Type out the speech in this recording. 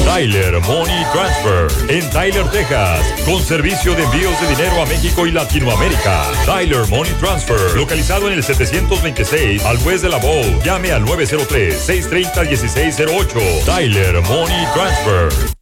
Tyler Money Transfer en Tyler, Texas, con servicio de envíos de dinero a México y Latinoamérica. Tyler Money Transfer, localizado en el 726 al West de la Bowl. Llame al 903-630-1608. Tyler Money Transfer.